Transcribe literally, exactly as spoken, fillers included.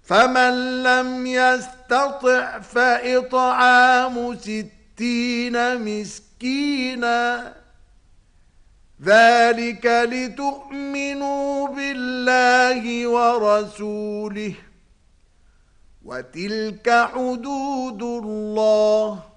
فمن لم يستطع فإطعام ستين مسكينا ذلك لتؤمنوا بالله ورسوله وتلك حدود الله